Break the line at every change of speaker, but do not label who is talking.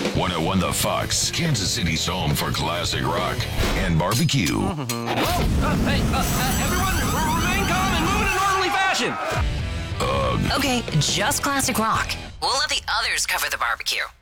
101 The Fox, Kansas City's home for classic rock and barbecue.
Everyone, remain calm and move in an orderly fashion.
Okay, just classic rock. We'll let the others cover the barbecue.